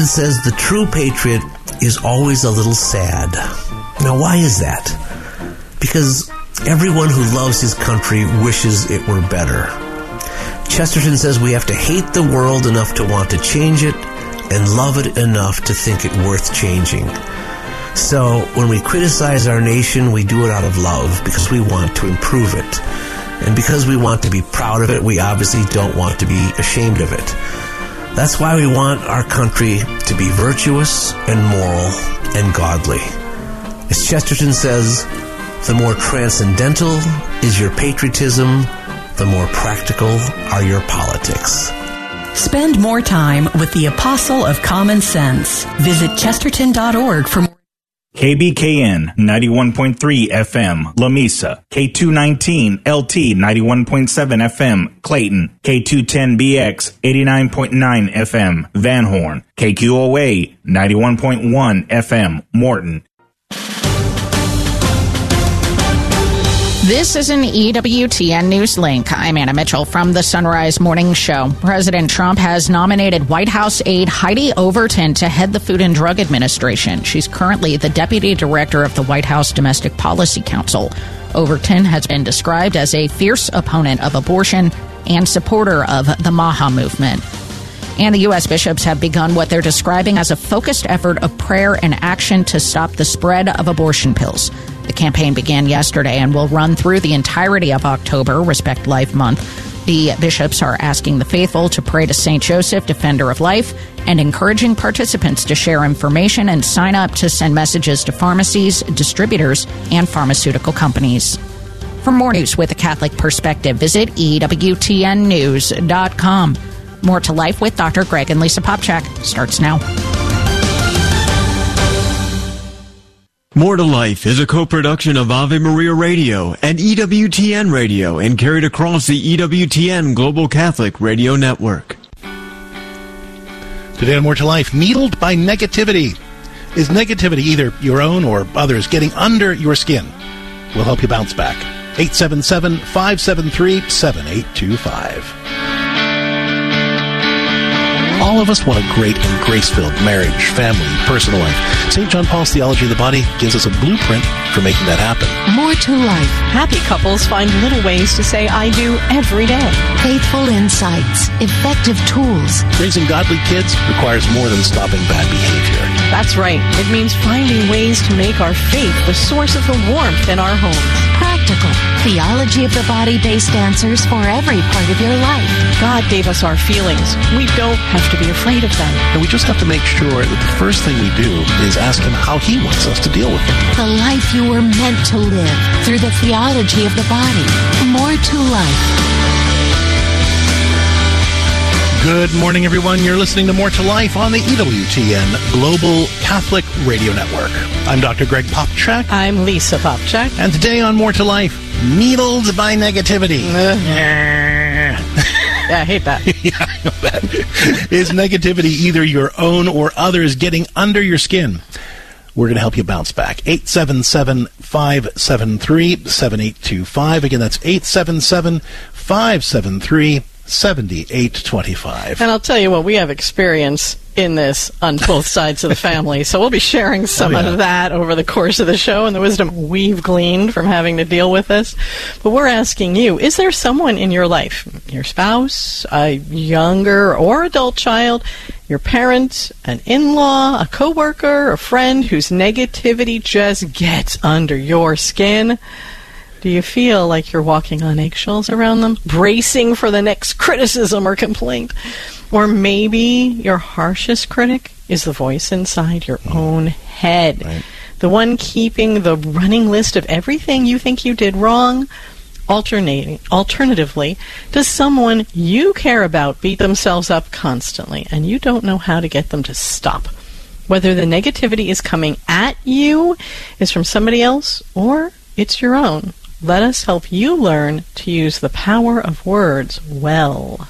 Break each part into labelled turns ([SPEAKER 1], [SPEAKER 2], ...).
[SPEAKER 1] says the true patriot is always a little sad. Now, why is that? Because everyone who loves his country wishes it were better. Chesterton says we have to hate the world enough to want to change it and love it enough to think it worth changing. So when we criticize our nation, we do it out of love because we want to improve it. And because we want to be proud of it, we obviously don't want to be ashamed of it. That's why we want our country to be virtuous and moral and godly. As Chesterton says, the more transcendental is your patriotism, the more practical are your politics.
[SPEAKER 2] Spend more time with the Apostle of Common Sense. Visit chesterton.org for more.
[SPEAKER 3] KBKN 91.3 FM, Lamesa, K219 LT 91.7 FM, Clayton, K210BX 89.9 FM, Van Horn, KQOA 91.1 FM, Morton.
[SPEAKER 4] This is an EWTN News Link. I'm Anna Mitchell from the Sunrise Morning Show. President Trump has nominated White House aide Heidi Overton to head the Food and Drug Administration. She's currently the deputy director of the White House Domestic Policy Council. Overton has been described as a fierce opponent of abortion and supporter of the Maha movement. And the U.S. bishops have begun what they're describing as a focused effort of prayer and action to stop the spread of abortion pills. The campaign began yesterday and will run through the entirety of October, Respect Life Month. The bishops are asking the faithful to pray to St. Joseph, Defender of Life, and encouraging participants to share information and sign up to send messages to pharmacies, distributors, and pharmaceutical companies. For more news with a Catholic perspective, visit EWTNnews.com. More to Life with Dr. Greg and Lisa Popchak starts now.
[SPEAKER 5] More to Life is a co-production of Ave Maria Radio and EWTN Radio and carried across the EWTN Global Catholic Radio Network.
[SPEAKER 6] Today on More to Life, needled by negativity. Is negativity, either your own or others, getting under your skin? We'll help you bounce back. 877-573-7825. All of us want a great and grace-filled marriage, family, personal life. St. John Paul's Theology of the Body gives us a blueprint for making that happen.
[SPEAKER 7] More to Life. Happy couples find little ways to say I do every day. Faithful insights, effective tools.
[SPEAKER 6] Raising godly kids requires more than stopping bad behavior.
[SPEAKER 7] That's right. It means finding ways to make our faith the source of the warmth in our homes.
[SPEAKER 8] Practical. Theology of the Body-based answers for every part of your life.
[SPEAKER 7] God gave us our feelings. We don't have to be afraid of them.
[SPEAKER 6] And we just have to make sure that the first thing we do is ask Him how He wants us to deal with them.
[SPEAKER 8] The life you were meant to live through the theology of the body. More to Life.
[SPEAKER 6] Good morning, everyone. You're listening to More to Life on the EWTN Global Catholic Radio Network. I'm Dr. Greg Popchak.
[SPEAKER 7] I'm Lisa Popchak.
[SPEAKER 6] And today on More to Life, needled by negativity.
[SPEAKER 7] Yeah, I hate that.
[SPEAKER 6] Yeah, I know that. Is negativity either your own or others getting under your skin? We're going to help you bounce back. 877-573-7825. Again, that's 877-573-7825.
[SPEAKER 7] And I'll tell you what, we have experience in this on both sides of the family. So we'll be sharing some of that over the course of the show and the wisdom we've gleaned from having to deal with this. But we're asking you, is there someone in your life, your spouse, a younger or adult child, your parent, an in-law, a coworker, a friend whose negativity just gets under your skin? Do you feel like you're walking on eggshells around them, bracing for the next criticism or complaint? Or maybe your harshest critic is the voice inside your own head, the one keeping the running list of everything you think you did wrong. Alternatively, does someone you care about beat themselves up constantly and you don't know how to get them to stop? Whether the negativity is coming at you, is from somebody else, or it's your own. Let us help you learn to use the power of words well.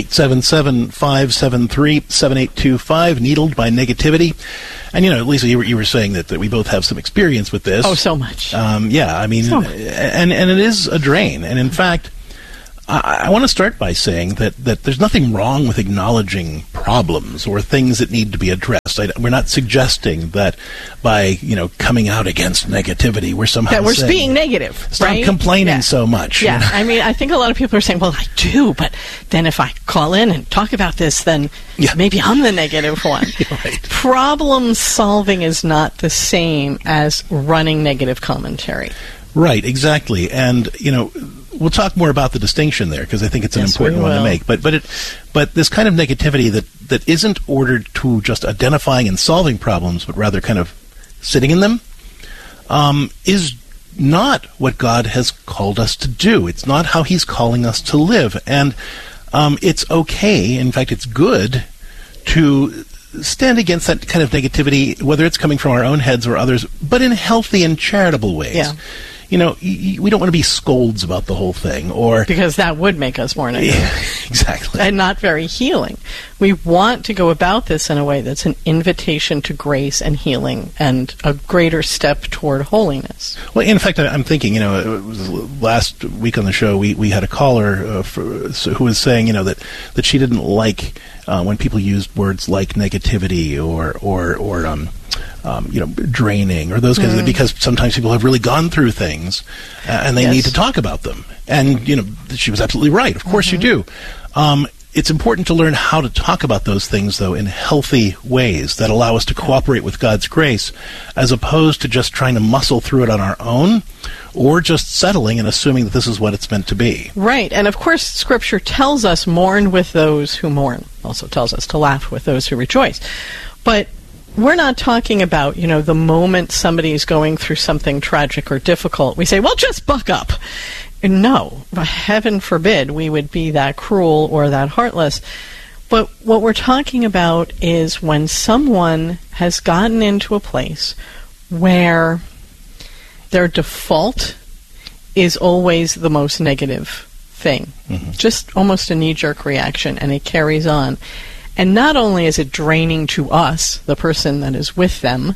[SPEAKER 6] 877-573-7825, needled by negativity. And, you know, Lisa, you were saying that we both have some experience with this.
[SPEAKER 7] Oh, so much.
[SPEAKER 6] Yeah, I mean,
[SPEAKER 7] so much.
[SPEAKER 6] And it is a drain. And, in fact, I want to start by saying that there's nothing wrong with acknowledging problems or things that need to be addressed. We're not suggesting that by, coming out against negativity, we're somehow
[SPEAKER 7] that we're
[SPEAKER 6] saying,
[SPEAKER 7] being negative.
[SPEAKER 6] Stop
[SPEAKER 7] right?
[SPEAKER 6] complaining so much.
[SPEAKER 7] Yeah, I mean, I think a lot of people are saying, well, I do, but then if I call in and talk about this, then maybe I'm the negative one.
[SPEAKER 6] Right.
[SPEAKER 7] Problem solving is not the same as running negative commentary.
[SPEAKER 6] Right, exactly. And, we'll talk more about the distinction there because I think it's an important one to make. But this kind of negativity that isn't ordered to just identifying and solving problems, but rather kind of sitting in them, is not what God has called us to do. It's not how He's calling us to live. And it's okay, in fact, it's good to stand against that kind of negativity, whether it's coming from our own heads or others, but in healthy and charitable ways.
[SPEAKER 7] Yeah.
[SPEAKER 6] We don't want to be scolds about the whole thing, or
[SPEAKER 7] because that would make us more negative.
[SPEAKER 6] Yeah, exactly.
[SPEAKER 7] And not very healing. We want to go about this in a way that's an invitation to grace and healing and a greater step toward holiness.
[SPEAKER 6] Well, in fact, I'm thinking, it was last week on the show, we had a caller who was saying, that she didn't like when people used words like negativity or draining or those kinds of things, because sometimes people have really gone through things and they need to talk about them. And, she was absolutely right. Of course you do. It's important to learn how to talk about those things, though, in healthy ways that allow us to cooperate with God's grace, as opposed to just trying to muscle through it on our own or just settling and assuming that this is what it's meant to be.
[SPEAKER 7] Right. And, of course, Scripture tells us, mourn with those who mourn. Also tells us to laugh with those who rejoice. But we're not talking about, the moment somebody is going through something tragic or difficult, we say, well, just buck up. No, heaven forbid we would be that cruel or that heartless. But what we're talking about is when someone has gotten into a place where their default is always the most negative thing. Mm-hmm. Just almost a knee-jerk reaction, and it carries on. And not only is it draining to us, the person that is with them,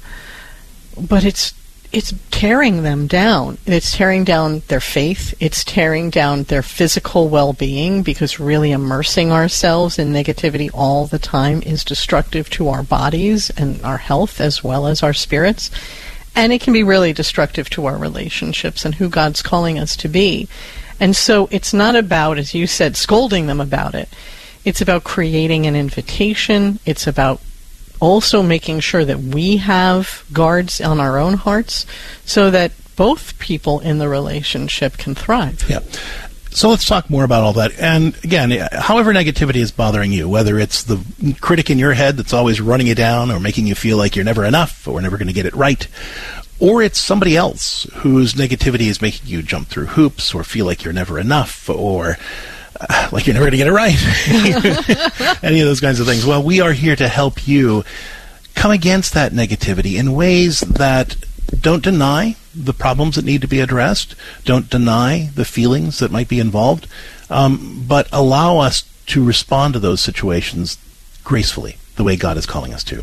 [SPEAKER 7] but it's tearing them down. It's tearing down their faith. It's tearing down their physical well-being, because really immersing ourselves in negativity all the time is destructive to our bodies and our health as well as our spirits. And it can be really destructive to our relationships and who God's calling us to be. And so it's not about, as you said, scolding them about it. It's about creating an invitation. It's about also making sure that we have guards on our own hearts so that both people in the relationship can thrive.
[SPEAKER 6] Yeah. So let's talk more about all that. And again, however negativity is bothering you, whether it's the critic in your head that's always running you down or making you feel like you're never enough or never going to get it right, or it's somebody else whose negativity is making you jump through hoops or feel like you're never enough or like you're never going to get it right. Any of those kinds of things. Well, we are here to help you come against that negativity in ways that don't deny the problems that need to be addressed, don't deny the feelings that might be involved, but allow us to respond to those situations gracefully, the way God is calling us to.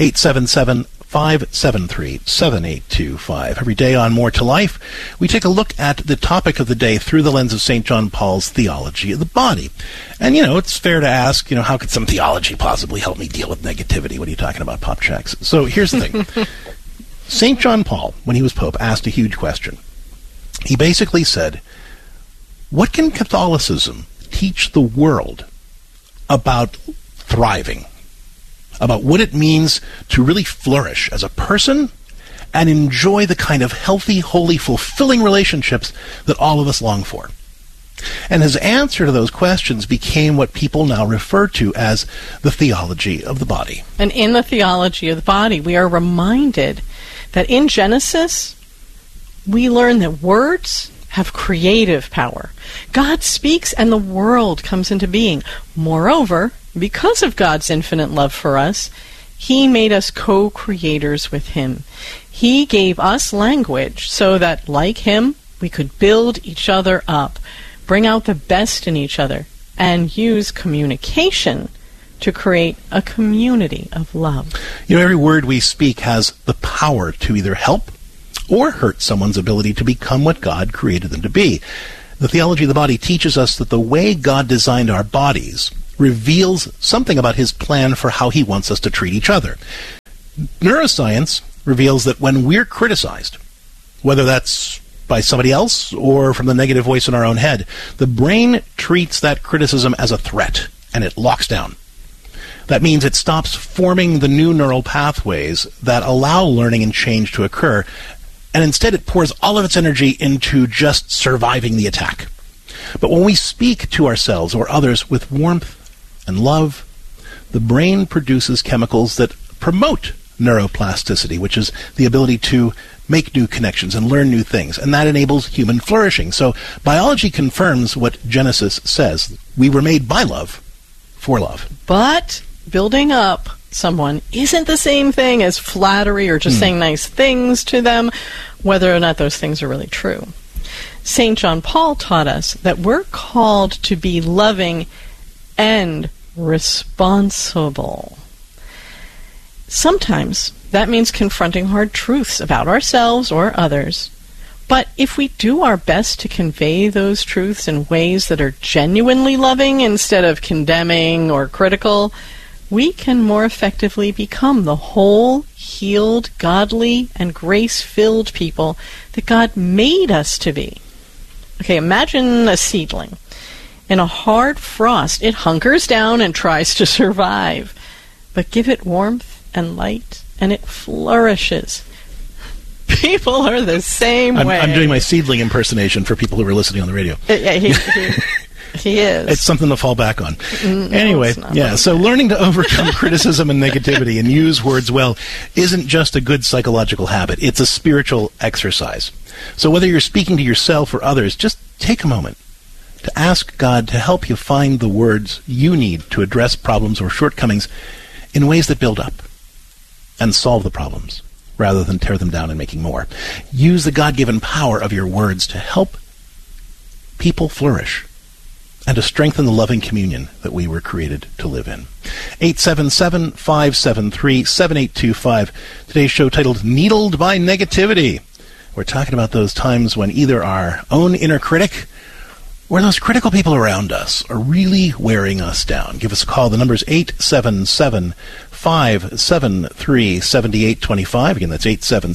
[SPEAKER 6] 877-573-7825. Every day on More to Life, we take a look at the topic of the day through the lens of St. John Paul's theology of the body. And, it's fair to ask, how could some theology possibly help me deal with negativity? What are you talking about, Pop Checks? So here's the thing. St. John Paul, when he was Pope, asked a huge question. He basically said, what can Catholicism teach the world about thriving? About what it means to really flourish as a person and enjoy the kind of healthy, holy, fulfilling relationships that all of us long for. And his answer to those questions became what people now refer to as the theology of the body.
[SPEAKER 7] And in the theology of the body, we are reminded that in Genesis, we learn that words have creative power. God speaks and the world comes into being. Moreover, because of God's infinite love for us, He made us co-creators with Him. He gave us language so that, like Him, we could build each other up, bring out the best in each other, and use communication to create a community of love.
[SPEAKER 6] Every word we speak has the power to either help or hurt someone's ability to become what God created them to be. The theology of the body teaches us that the way God designed our bodies reveals something about his plan for how he wants us to treat each other. Neuroscience reveals that when we're criticized, whether that's by somebody else or from the negative voice in our own head, the brain treats that criticism as a threat, and it locks down. That means it stops forming the new neural pathways that allow learning and change to occur, and instead it pours all of its energy into just surviving the attack. But when we speak to ourselves or others with warmth and love, the brain produces chemicals that promote neuroplasticity, which is the ability to make new connections and learn new things, and that enables human flourishing. So biology confirms what Genesis says. We were made by love, for love.
[SPEAKER 7] But building up someone isn't the same thing as flattery or just saying nice things to them, whether or not those things are really true. St. John Paul taught us that we're called to be loving and responsible. Sometimes that means confronting hard truths about ourselves or others. But if we do our best to convey those truths in ways that are genuinely loving instead of condemning or critical, we can more effectively become the whole, healed, godly, and grace-filled people that God made us to be. Okay, imagine a seedling. In a hard frost, it hunkers down and tries to survive. But give it warmth and light, and it flourishes. People are the same way.
[SPEAKER 6] I'm doing my seedling impersonation for people who are listening on the radio.
[SPEAKER 7] He is.
[SPEAKER 6] It's something to fall back on.
[SPEAKER 7] No,
[SPEAKER 6] anyway, so learning to overcome criticism and negativity and use words well isn't just a good psychological habit. It's a spiritual exercise. So whether you're speaking to yourself or others, just take a moment to ask God to help you find the words you need to address problems or shortcomings in ways that build up and solve the problems, rather than tear them down and making more. Use the God-given power of your words to help people flourish and to strengthen the loving communion that we were created to live in. 877-573-7825. Today's show titled Needled by Negativity. We're talking about those times when either our own inner critic or those critical people around us are really wearing us down. Give us a call. The number is 877-573-7825. Again, that's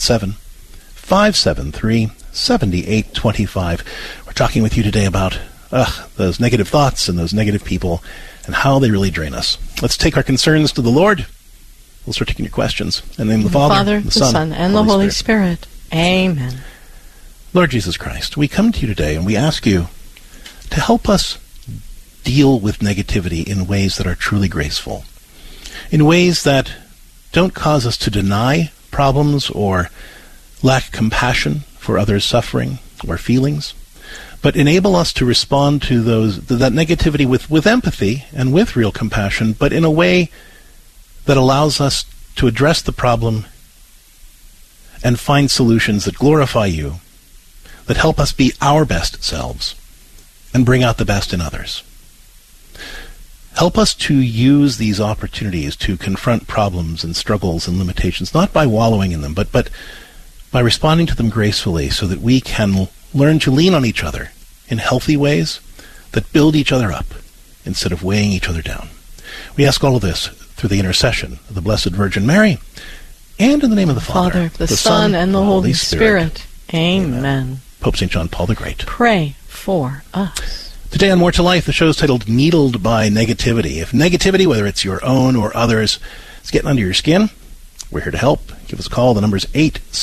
[SPEAKER 6] 877-573-7825. We're talking with you today about those negative thoughts and those negative people and how they really drain us. Let's take our concerns to the Lord. We'll start taking your questions. In the name of the Father,
[SPEAKER 7] the Son, and the Holy Spirit. Amen.
[SPEAKER 6] Lord Jesus Christ, we come to you today and we ask you to help us deal with negativity in ways that are truly graceful, in ways that don't cause us to deny problems or lack compassion for others' suffering or feelings, but enable us to respond to that negativity with empathy and with real compassion, but in a way that allows us to address the problem and find solutions that glorify you, that help us be our best selves and bring out the best in others. Help us to use these opportunities to confront problems and struggles and limitations, not by wallowing in them, but by responding to them gracefully so that we can learn to lean on each other in healthy ways that build each other up instead of weighing each other down. We ask all of this through the intercession of the Blessed Virgin Mary and in the name of the Father,
[SPEAKER 7] the Son, and the Holy Spirit. Amen.
[SPEAKER 6] Pope St. John Paul the Great.
[SPEAKER 7] Pray for us.
[SPEAKER 6] Today on More to Life, the show is titled Needled by Negativity. If negativity, whether it's your own or others, is getting under your skin, we're here to help. Give us a call. The number is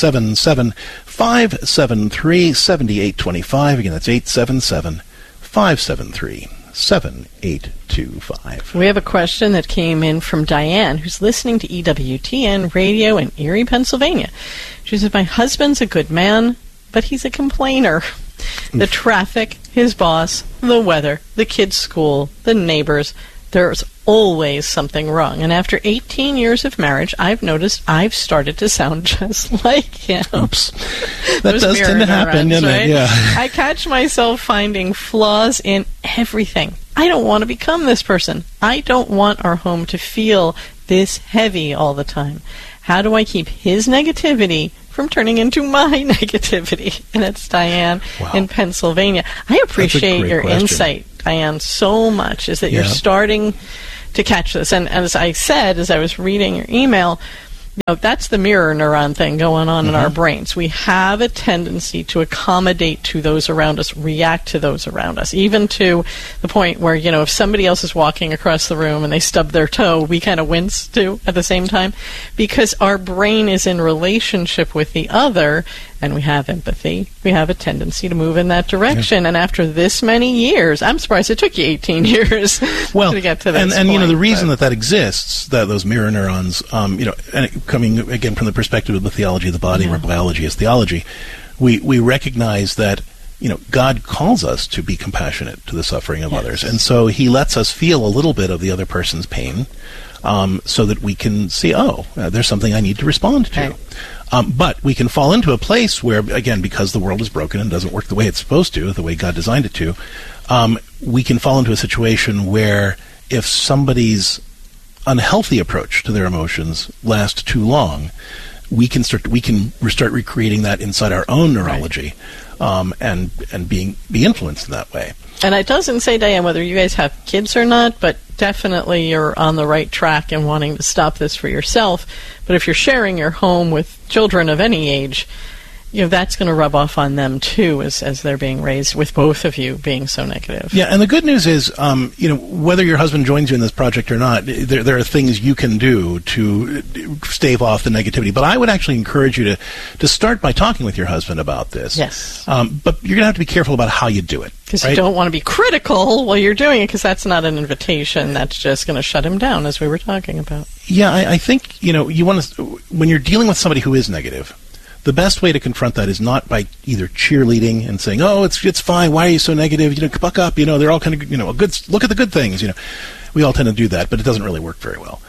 [SPEAKER 6] 877-573-7825. Again, that's 877-573-7825.
[SPEAKER 7] We have a question that came in from Diane, who's listening to EWTN radio in Erie, Pennsylvania. She says, my husband's a good man, but he's a complainer. The traffic, his boss, the weather, the kids' school, the neighbors, there's always something wrong. And after 18 years of marriage, I've noticed I've started to sound just like him.
[SPEAKER 6] Oops. That does tend to happen, doesn't it? Yeah.
[SPEAKER 7] I catch myself finding flaws in everything. I don't want to become this person. I don't want our home to feel this heavy all the time. How do I keep his negativity from turning into my negativity? And it's Diane in Pennsylvania. I appreciate your insight, Diane, so much, is that you're starting to catch this. And as I said, as I was reading your email, that's the mirror neuron thing going on in our brains. We have a tendency to accommodate to those around us, react to those around us, even to the point where, if somebody else is walking across the room and they stub their toe, we kind of wince too at the same time, because our brain is in relationship with the other, and we have empathy. We have a tendency to move in that direction. And after this many years, I'm surprised it took you 18 years to get to this
[SPEAKER 6] and
[SPEAKER 7] point,
[SPEAKER 6] the reason that exists, that those mirror neurons, and coming again from the perspective of the theology of the body, where biology is theology, we recognize that God calls us to be compassionate to the suffering of others, and so He lets us feel a little bit of the other person's pain, so that we can see, there's something I need to respond to.
[SPEAKER 7] Right.
[SPEAKER 6] But we can fall into a place where, again, because the world is broken and doesn't work the way it's supposed to, the way God designed it to, we can fall into a situation where if somebody's unhealthy approach to their emotions lasts too long, we can start recreating that inside our own neurology, and be influenced in that way.
[SPEAKER 7] And it doesn't say, Diane, whether you guys have kids or not, but definitely you're on the right track in wanting to stop this for yourself. But if you're sharing your home with children of any age, that's going to rub off on them too, as they're being raised, with both of you being so negative. Yeah,
[SPEAKER 6] and the good news is, whether your husband joins you in this project or not, there are things you can do to stave off the negativity. But I would actually encourage you to start by talking with your husband about this.
[SPEAKER 7] Yes.
[SPEAKER 6] But you're going to have to be careful about how you do it.
[SPEAKER 7] Because you don't want to be critical while you're doing it, because that's not an invitation. That's just going to shut him down, as we were talking about. Yeah, I think, you want to, when you're dealing with somebody who is negative, the best way to confront that is not by either cheerleading and saying, it's fine, why are you so negative, buck up, they're all kind of, good, look at the good things, We all tend to do that, but it doesn't really work very well.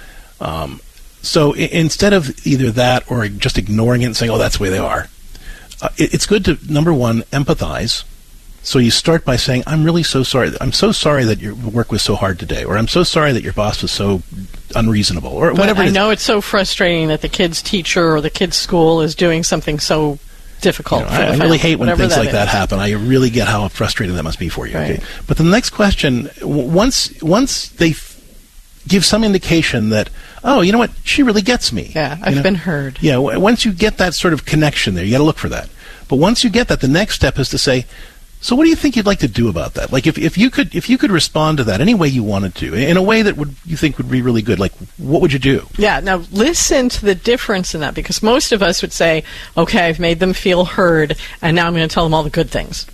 [SPEAKER 7] So instead of either that or just ignoring it and saying, that's the way they are, it's good to, number one, empathize. So you start by saying, I'm really so sorry. I'm so sorry that your work was so hard today, or I'm so sorry that your boss was so unreasonable, or whatever it is. I know it's so frustrating that the kid's teacher or the kid's school is doing something so difficult.
[SPEAKER 6] I really hate when things like that happen. I really get how frustrating that must be for you.
[SPEAKER 7] Right.
[SPEAKER 6] Okay? But the next question, once they give some indication that, you know what, she really gets me.
[SPEAKER 7] Yeah, I've been heard.
[SPEAKER 6] Yeah, once you get that sort of connection there, you got to look for that. But once you get that, the next step is to say, so what do you think you'd like to do about that? Like if you could respond to that any way you wanted to, in a way that you think would be really good, like what would you do?
[SPEAKER 7] Yeah, now listen to the difference in that, because most of us would say, okay, I've made them feel heard, and now I'm going to tell them all the good things.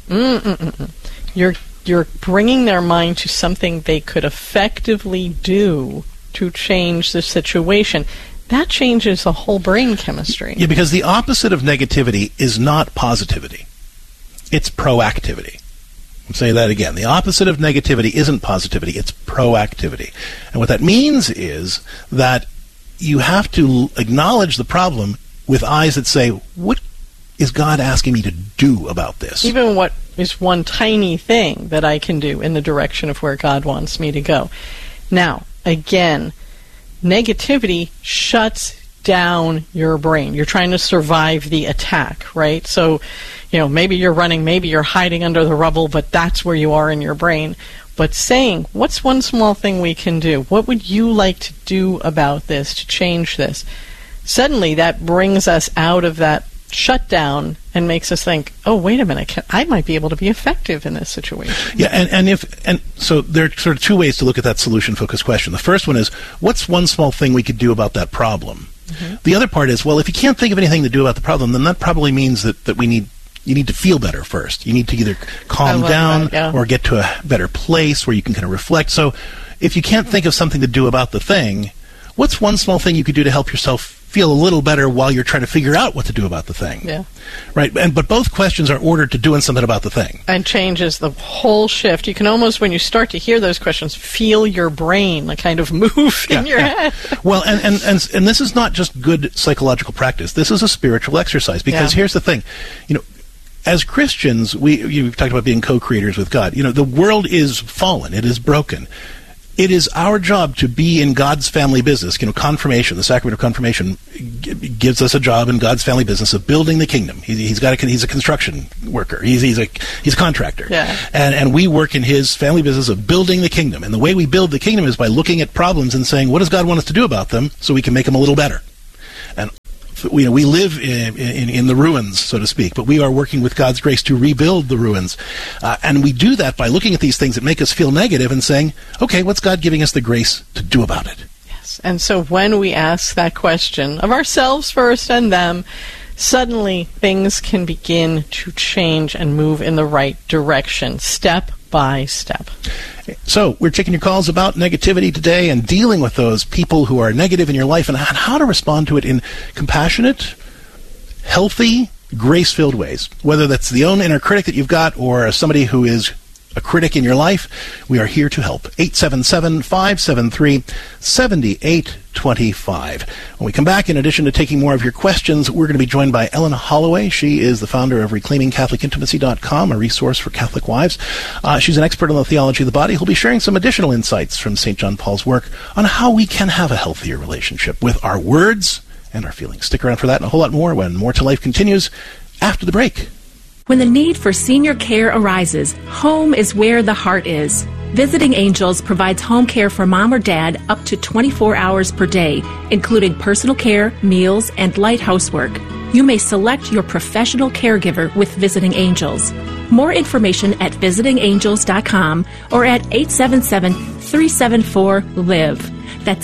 [SPEAKER 7] You're bringing their mind to something they could effectively do to change the situation. That changes the whole brain chemistry.
[SPEAKER 6] Yeah, because the opposite of negativity is not positivity. It's proactivity. I'll say that again. The opposite of negativity isn't positivity, it's proactivity. And what that means is that you have to acknowledge the problem with eyes that say, what is God asking me to do about this?
[SPEAKER 7] Even what is one tiny thing that I can do in the direction of where God wants me to go. Now, again, negativity shuts down your brain. You're trying to survive the attack, right? So, maybe you're running, maybe you're hiding under the rubble, but that's where you are in your brain. But saying, what's one small thing we can do? What would you like to do about this to change this? Suddenly that brings us out of that shutdown and makes us think, wait a minute, I might be able to be effective in this situation.
[SPEAKER 6] Yeah, and so there are sort of two ways to look at that solution-focused question. The first one is, what's one small thing we could do about that problem? Mm-hmm. The other part is, if you can't think of anything to do about the problem, then that probably means that you need to feel better first. You need to either calm down or get to a better place where you can kind of reflect. So if you can't think of something to do about the thing, what's one small thing you could do to help yourself feel a little better while you're trying to figure out what to do about the thing?
[SPEAKER 7] Yeah.
[SPEAKER 6] Right? But both questions are ordered to doing something about the thing.
[SPEAKER 7] And changes the whole shift. You can almost, when you start to hear those questions, feel your brain kind of move in your head.
[SPEAKER 6] Well, and this is not just good psychological practice. This is a spiritual exercise, because here's the thing. As Christians, we've talked about being co-creators with God. The world is fallen. It is broken. It is our job to be in God's family business. Confirmation, the sacrament of confirmation, gives us a job in God's family business of building the kingdom. He's a construction worker. He's a contractor.
[SPEAKER 7] Yeah.
[SPEAKER 6] And we work in his family business of building the kingdom. And the way we build the kingdom is by looking at problems and saying, what does God want us to do about them so we can make them a little better? And we live in the ruins, so to speak, but we are working with God's grace to rebuild the ruins. And we do that by looking at these things that make us feel negative and saying, okay, what's God giving us the grace to do about it?
[SPEAKER 7] Yes. And so when we ask that question of ourselves first and them, suddenly things can begin to change and move in the right direction, step by step.
[SPEAKER 6] So we're taking your calls about negativity today and dealing with those people who are negative in your life and how to respond to it in compassionate, healthy, grace-filled ways. Whether that's the own inner critic that you've got or somebody who is a critic in your life, we are here to help. 877-573-7825. When we come back, in addition to taking more of your questions, we're going to be joined by Ellen Holloway. She is the founder of ReclaimingCatholicIntimacy.com, a resource for Catholic wives. She's an expert on the theology of the body who'll be sharing some additional insights from St. John Paul's work on how we can have a healthier relationship with our words and our feelings. Stick around for that and a whole lot more when More to Life continues after the break.
[SPEAKER 9] When the need for senior care arises, home is where the heart is. Visiting Angels provides home care for mom or dad up to 24 hours per day, including personal care, meals, and light housework. You may select your professional caregiver with Visiting Angels. More information at visitingangels.com or at 877-374-LIVE. That's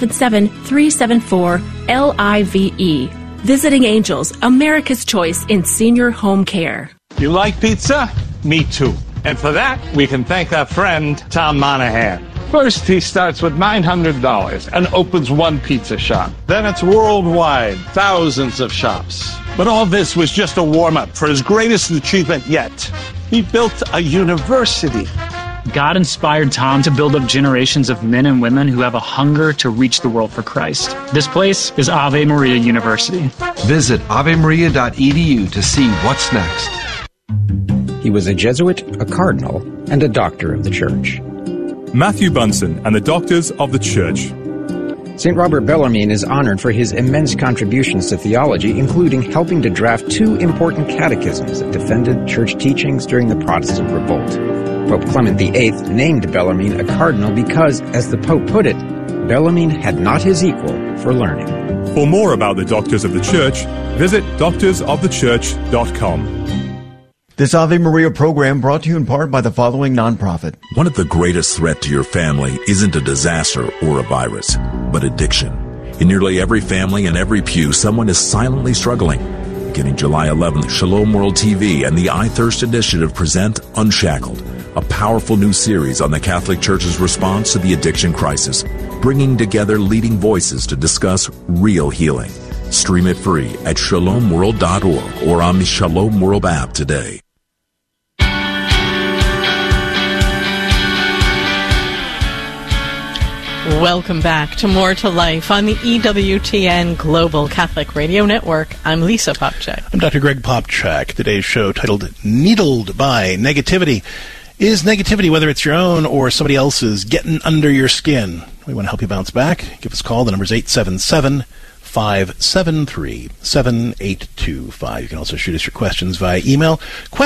[SPEAKER 9] 877-374-LIVE. Visiting Angels, America's choice in senior home care.
[SPEAKER 10] You like pizza? Me too. And for that, we can thank our friend, Tom Monahan. First, he starts with $900 and opens one pizza shop. Then it's worldwide, thousands of shops. But all this was just a warm-up for his greatest achievement yet. He built a university.
[SPEAKER 11] God inspired Tom to build up generations of men and women who have a hunger to reach the world for Christ. This place is Ave Maria University.
[SPEAKER 12] Visit avemaria.edu to see what's next.
[SPEAKER 13] He was a Jesuit, a cardinal, and a doctor of the Church.
[SPEAKER 14] Matthew Bunson and the Doctors of the Church.
[SPEAKER 13] St. Robert Bellarmine is honored for his immense contributions to theology, including helping to draft 2 important catechisms that defended church teachings during the Protestant revolt. Pope Clement VIII named Bellarmine a cardinal because, as the Pope put it, Bellarmine had not his equal for learning.
[SPEAKER 14] For more about the Doctors of the Church, visit doctorsofthechurch.com.
[SPEAKER 5] This Ave Maria program brought to you in part by the following nonprofit.
[SPEAKER 15] One of the greatest threats to your family isn't a disaster or a virus, but addiction. In nearly every family and every pew, someone is silently struggling. Beginning July 11th, Shalom World TV and the I Thirst Initiative present Unshackled, a powerful new series on the Catholic Church's response to the addiction crisis, bringing together leading voices to discuss real healing. Stream it free at shalomworld.org or on the Shalom World app today.
[SPEAKER 7] Welcome back to More to Life on the EWTN Global Catholic Radio Network. I'm Lisa Popchak.
[SPEAKER 6] I'm Dr. Greg Popchak. Today's show titled Needled by Negativity. Is negativity, whether it's your own or somebody else's, getting under your skin? We want to help you bounce back. Give us a call. The number is 877-573-7825. You can also shoot us your questions via email,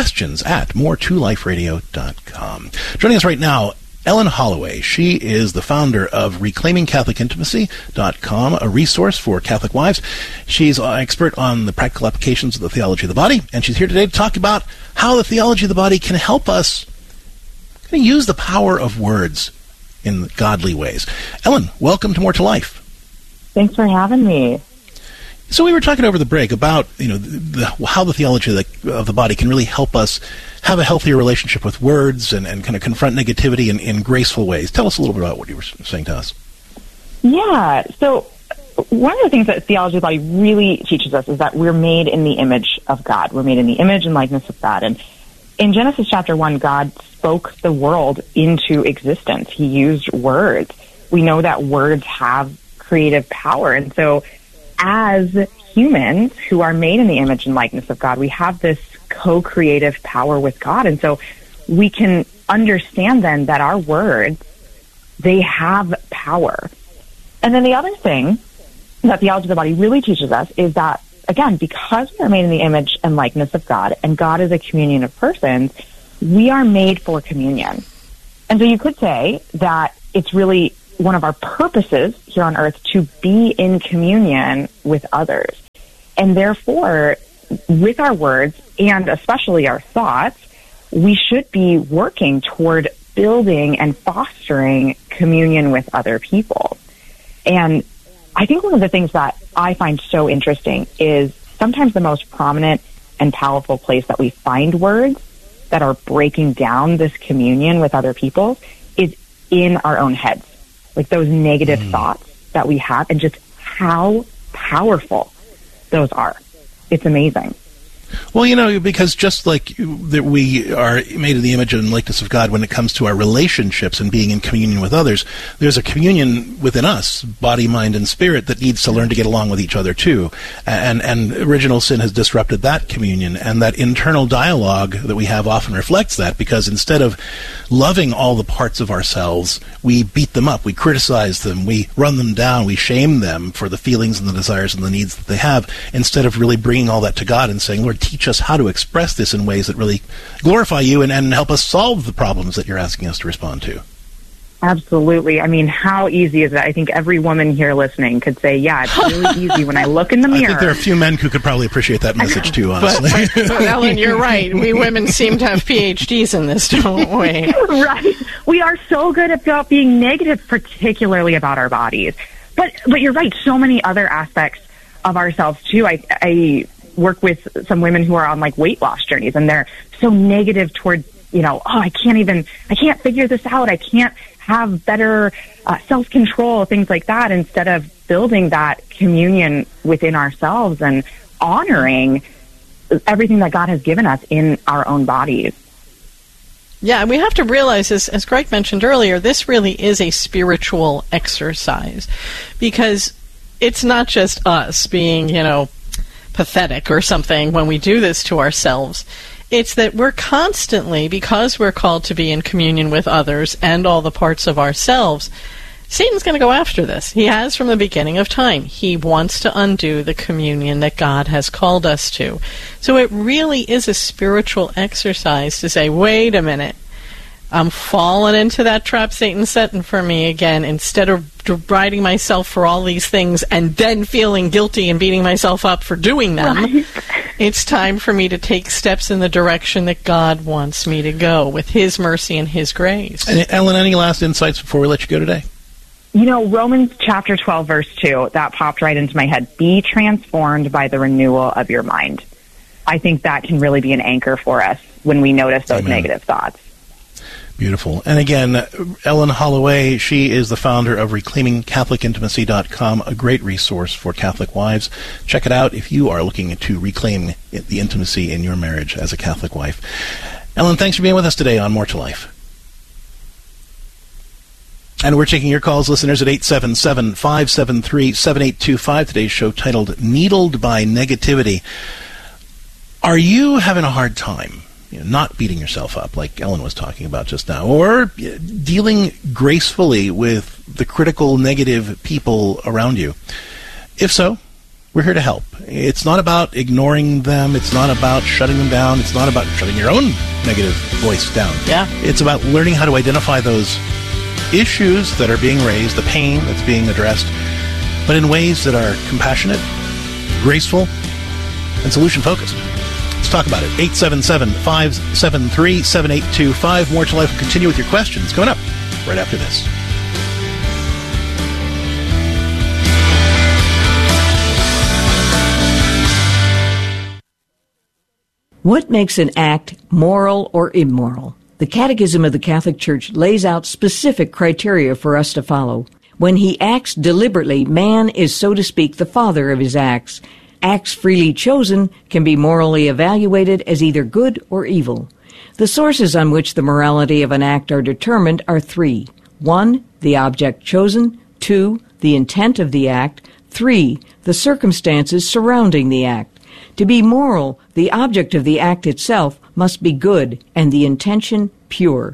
[SPEAKER 6] questions@more2liferadio.com. Joining us right now, Ellen Holloway. She is the founder of ReclaimingCatholicIntimacy.com, a resource for Catholic wives. She's an expert on the practical applications of the theology of the body, and she's here today to talk about how the theology of the body can help us use the power of words in godly ways. Ellen, welcome to More to Life.
[SPEAKER 16] Thanks for having me.
[SPEAKER 6] So we were talking over the break about how the theology of the body can really help us have a healthier relationship with words and kind of confront negativity in graceful ways. Tell us a little bit about what you were saying to us.
[SPEAKER 16] Yeah. So one of the things that theology of the body really teaches us is that we're made in the image of God. We're made in the image and likeness of God. And in Genesis chapter 1, God spoke the world into existence. He used words. We know that words have creative power. And so as humans who are made in the image and likeness of God, we have this co-creative power with God. And so we can understand then that our words they have power. And then the other thing that Theology of the Body really teaches us is that, again, because we are made in the image and likeness of God, and God is a communion of persons, we are made for communion. And so you could say that it's really one of our purposes here on earth to be in communion with others. And therefore, with our words, and especially our thoughts, we should be working toward building and fostering communion with other people. And I think one of the things that I find so interesting is sometimes the most prominent and powerful place that we find words that are breaking down this communion with other people is in our own heads. Like those negative thoughts that we have, and just how powerful those are. It's amazing.
[SPEAKER 6] Well, because just like that we are made in the image and likeness of God when it comes to our relationships and being in communion with others, there's a communion within us, body, mind, and spirit, that needs to learn to get along with each other too. And original sin has disrupted that communion, and that internal dialogue that we have often reflects that, because instead of loving all the parts of ourselves, we beat them up, we criticize them, we run them down, we shame them for the feelings and the desires and the needs that they have, instead of really bringing all that to God and saying, Lord, teach us how to express this in ways that really glorify you and help us solve the problems that you're asking us to respond to.
[SPEAKER 16] Absolutely. I mean, how easy is that? I think every woman here listening could say, yeah, it's really easy when I look in the mirror.
[SPEAKER 6] I think there are a few men who could probably appreciate that message too, honestly.
[SPEAKER 7] But Ellen, you're right. We women seem to have PhDs in this, don't we?
[SPEAKER 16] Right. We are so good about being negative, particularly about our bodies. But you're right. So many other aspects of ourselves too. I work with some women who are on like weight loss journeys, and they're so negative toward, I can't figure this out. I can't have better self-control, things like that, instead of building that communion within ourselves and honoring everything that God has given us in our own bodies.
[SPEAKER 7] Yeah, and we have to realize, as Greg mentioned earlier, this really is a spiritual exercise, because it's not just us being, pathetic or something when we do this to ourselves. It's that we're constantly, because we're called to be in communion with others and all the parts of ourselves, Satan's going to go after this. He has from the beginning of time. He wants to undo the communion that God has called us to. So it really is a spiritual exercise to say, wait a minute, I'm falling into that trap Satan's setting for me again. Instead of deriding myself for all these things and then feeling guilty and beating myself up for doing them, right, it's time for me to take steps in the direction that God wants me to go with His mercy and His grace.
[SPEAKER 6] And Ellen, any last insights before we let you go today?
[SPEAKER 16] Romans chapter 12, verse 2, that popped right into my head. Be transformed by the renewal of your mind. I think that can really be an anchor for us when we notice those negative thoughts.
[SPEAKER 6] Beautiful. And again, Ellen Holloway, she is the founder of ReclaimingCatholicIntimacy.com, a great resource for Catholic wives. Check it out if you are looking to reclaim the intimacy in your marriage as a Catholic wife. Ellen, thanks for being with us today on More to Life. And we're taking your calls, listeners, at 877-573-7825. Today's show titled Needled by Negativity. Are you having a hard time not beating yourself up like Ellen was talking about just now, or dealing gracefully with the critical, negative people around you? If so, we're here to help. It's not about ignoring them. It's not about shutting them down. It's not about shutting your own negative voice down.
[SPEAKER 7] Yeah.
[SPEAKER 6] It's about learning how to identify those issues that are being raised, the pain that's being addressed, but in ways that are compassionate, graceful, and solution-focused. Let's talk about it. 877-573-7825. More to Life will continue with your questions coming up right after this.
[SPEAKER 17] What makes an act moral or immoral? The Catechism of the Catholic Church lays out specific criteria for us to follow. When he acts deliberately, man is, so to speak, the father of his acts. Acts freely chosen can be morally evaluated as either good or evil. The sources on which the morality of an act are determined are three. 1, the object chosen. 2, the intent of the act. 3, the circumstances surrounding the act. To be moral, the object of the act itself must be good and the intention pure.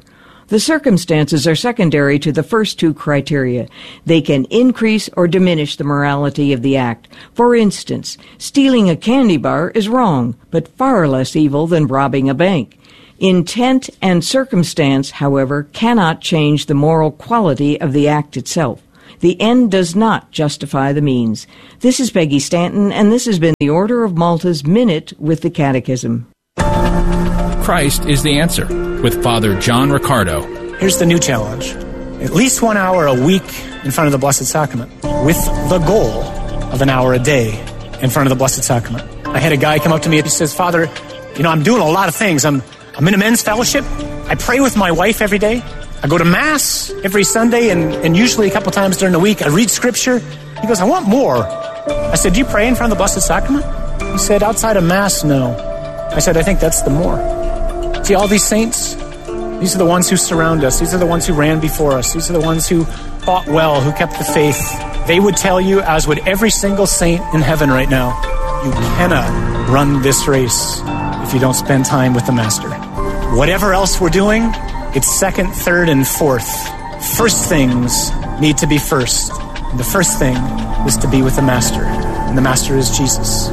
[SPEAKER 17] The circumstances are secondary to the first two criteria. They can increase or diminish the morality of the act. For instance, stealing a candy bar is wrong, but far less evil than robbing a bank. Intent and circumstance, however, cannot change the moral quality of the act itself. The end does not justify the means. This is Peggy Stanton, and this has been the Order of Malta's Minute with the Catechism.
[SPEAKER 18] Christ is the answer, with Father John Riccardo.
[SPEAKER 19] Here's the new challenge. At least 1 hour a week in front of the Blessed Sacrament, with the goal of an hour a day in front of the Blessed Sacrament. I had a guy come up to me and he says, Father, I'm doing a lot of things. I'm in a men's fellowship. I pray with my wife every day. I go to Mass every Sunday and usually a couple times during the week. I read Scripture. He goes, I want more. I said, do you pray in front of the Blessed Sacrament? He said, outside of Mass, no. I said, I think that's the more. See, all these saints, these are the ones who surround us. These are the ones who ran before us. These are the ones who fought well, who kept the faith. They would tell you, as would every single saint in heaven right now, you cannot run this race if you don't spend time with the Master. Whatever else we're doing, it's second, third, and fourth. First things need to be first. And the first thing is to be with the Master. And the Master is Jesus.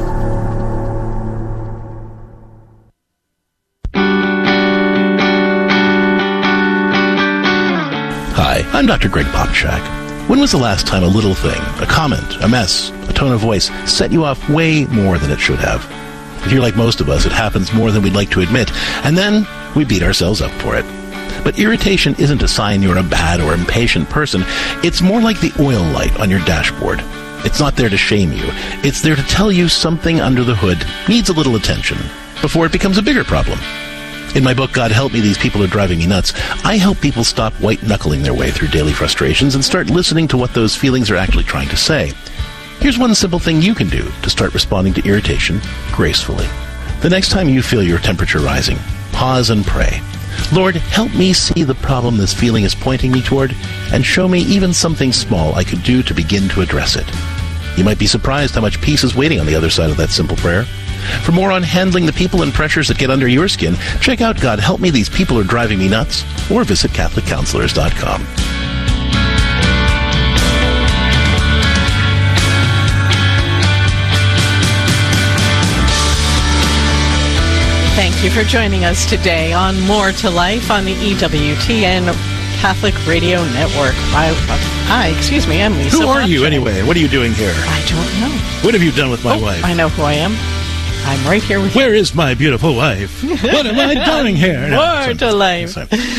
[SPEAKER 6] Hi, I'm Dr. Greg Popchak. When was the last time a little thing, a comment, a mess, a tone of voice set you off way more than it should have? If you're like most of us, it happens more than we'd like to admit, and then we beat ourselves up for it. But irritation isn't a sign you're a bad or impatient person. It's more like the oil light on your dashboard. It's not there to shame you. It's there to tell you something under the hood needs a little attention before it becomes a bigger problem. In my book, God Help Me, These People Are Driving Me Nuts, I help people stop white-knuckling their way through daily frustrations and start listening to what those feelings are actually trying to say. Here's one simple thing you can do to start responding to irritation gracefully. The next time you feel your temperature rising, pause and pray. Lord, help me see the problem this feeling is pointing me toward, and show me even something small I could do to begin to address it. You might be surprised how much peace is waiting on the other side of that simple prayer. For more on handling the people and pressures that get under your skin, check out God Help Me, These People Are Driving Me Nuts, or visit CatholicCounselors.com.
[SPEAKER 7] Thank you for joining us today on More to Life on the EWTN Catholic Radio Network. I'm Lisa.
[SPEAKER 6] Who are you anyway? What are you doing here?
[SPEAKER 7] I don't know.
[SPEAKER 6] What have you done with my wife?
[SPEAKER 7] I know who I am. I'm right here with you.
[SPEAKER 6] Where is my beautiful wife? What am I doing here?
[SPEAKER 7] More to Life.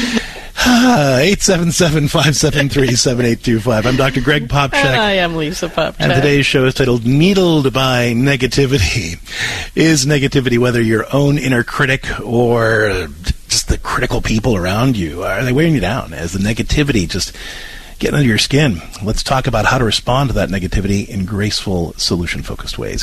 [SPEAKER 6] 877-573-7825. I'm Dr. Greg Popchak.
[SPEAKER 7] And I am Lisa Popchak.
[SPEAKER 6] And today's show is titled Needled by Negativity. Is negativity, whether your own inner critic or just the critical people around you, are they wearing you down? As the negativity just getting under your skin? Let's talk about how to respond to that negativity in graceful, solution-focused ways.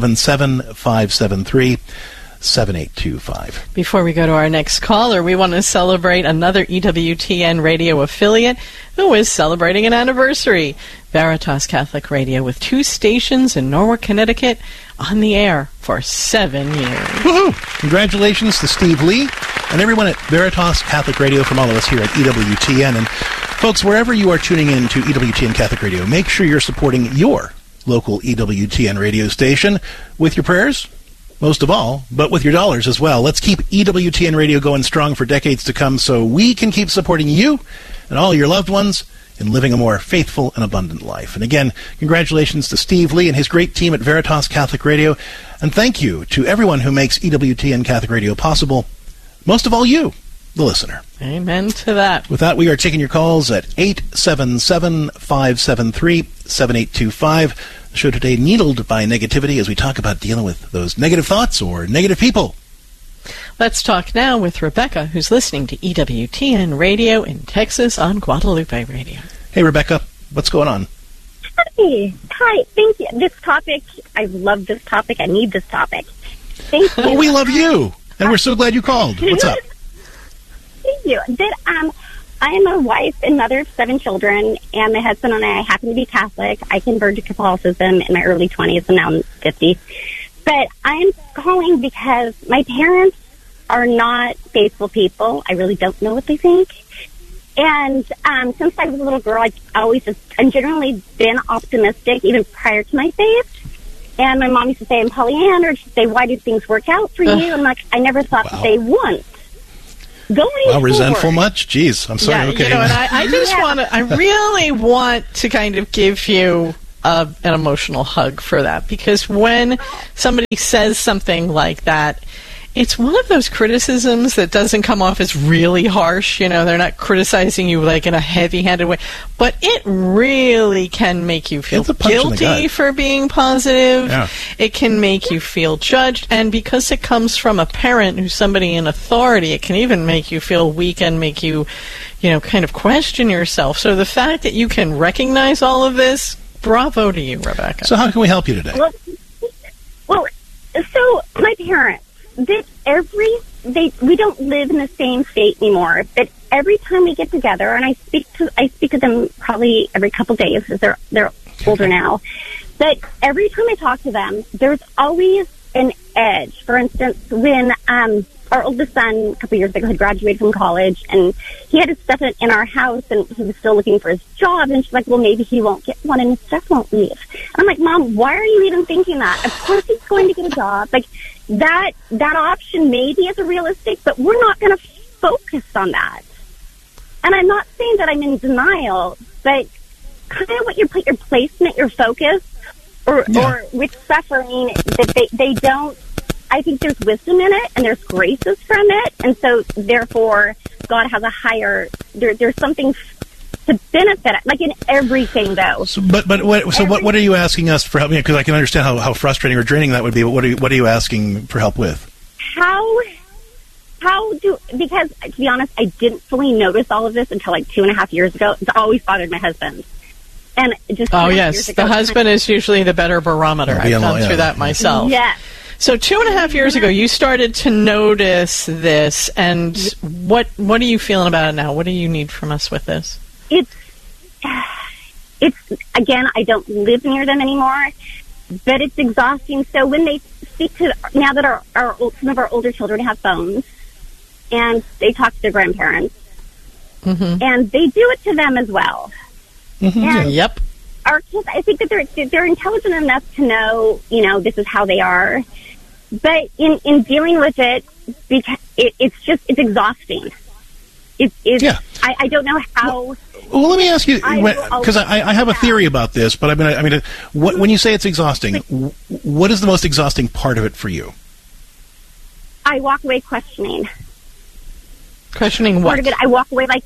[SPEAKER 6] 877-573-7825.
[SPEAKER 7] Before we go to our next caller, we want to celebrate another EWTN radio affiliate who is celebrating an anniversary. Veritas Catholic Radio, with 2 stations in Norwalk, Connecticut, on the air for 7 years.
[SPEAKER 6] Woohoo! Congratulations to Steve Lee and everyone at Veritas Catholic Radio, from all of us here at EWTN. And folks, wherever you are tuning in to EWTN Catholic Radio, make sure you're supporting your local EWTN radio station with your prayers, most of all, but with your dollars as well. Let's keep EWTN Radio going strong for decades to come so we can keep supporting you and all your loved ones in living a more faithful and abundant life. And again, congratulations to Steve Lee and his great team at Veritas Catholic Radio. And thank you to everyone who makes EWTN Catholic Radio possible, most of all you, the listener.
[SPEAKER 7] Amen to that.
[SPEAKER 6] With that, we are taking your calls at 877-573-7825. The show today, Needled by Negativity, as we talk about dealing with those negative thoughts or negative people.
[SPEAKER 7] Let's talk now with Rebecca, who's listening to EWTN Radio in Texas on Guadalupe Radio.
[SPEAKER 6] Hey, Rebecca, what's going on?
[SPEAKER 20] Hi, thank you. This topic, I love this topic. I need this topic. Thank you.
[SPEAKER 6] Well, we love you, and we're so glad you called. What's up?
[SPEAKER 20] Thank you. I am a wife and mother of 7 children, and my husband and I happen to be Catholic. I converted to Catholicism in my early 20s, and now I'm 50. But I am calling because my parents are not faithful people. I really don't know what they think. And since I was a little girl, I've generally been optimistic, even prior to my faith. And my mom used to say, I'm Pollyanna, or she'd say, why do things work out for you? I'm like, I never thought to say once.
[SPEAKER 6] Resentful much? Jeez, I'm sorry.
[SPEAKER 7] Yeah,
[SPEAKER 6] okay.
[SPEAKER 7] You know, and I just I really want to kind of give you an emotional hug for that, because when somebody says something like that, it's one of those criticisms that doesn't come off as really harsh. You know, they're not criticizing you like in a heavy-handed way, but it really can make you feel guilty for being positive. Yeah. It can make you feel judged, and because it comes from a parent who's somebody in authority, it can even make you feel weak and make you, kind of question yourself. So the fact that you can recognize all of this, bravo to you, Rebecca.
[SPEAKER 6] So how can we help you today?
[SPEAKER 20] Well, so my parents, we don't live in the same state anymore, but every time we get together, and I speak to them probably every couple days, because they're older now, but every time I talk to them, there's always an edge. For instance, when our oldest son a couple years ago had graduated from college, and he had his stuff in our house, and he was still looking for his job, and she's like, well, maybe he won't get one and his stuff won't leave. And I'm like, Mom, why are you even thinking that? Of course he's going to get a job. Like, that option maybe is realistic, but we're not going to focus on that. And I'm not saying that I'm in denial, but kind of what you put your placement, your focus, or with suffering, that they don't. I think there's wisdom in it, and there's graces from it, and so therefore God has a higher. There's something to benefit, like in everything, though.
[SPEAKER 6] So, what are you asking us for help? Because I can understand how frustrating or draining that would be. But what are you asking for help with?
[SPEAKER 20] Because to be honest, I didn't fully notice all of this until like 2.5 years ago. It's always bothered my husband. And just
[SPEAKER 7] yes, the husband is usually the better barometer. I've gone through that myself.
[SPEAKER 20] Yes.
[SPEAKER 7] So 2.5 years ago, you started to notice this, and what are you feeling about it now? What do you need from us with this?
[SPEAKER 20] It's again, I don't live near them anymore, but it's exhausting. So when they speak to, now that some of our older children have phones, and they talk to their grandparents, and they do it to them as well. And
[SPEAKER 7] yep.
[SPEAKER 20] Our kids, I think that they're intelligent enough to know, this is how they are. But in dealing with it, because it's exhausting. I don't know how.
[SPEAKER 6] Well, let me ask you, because I have a theory about this, but I mean, when you say it's exhausting, what is the most exhausting part of it for you?
[SPEAKER 20] I walk away questioning.
[SPEAKER 7] Questioning what?
[SPEAKER 20] Part of it, I walk away like,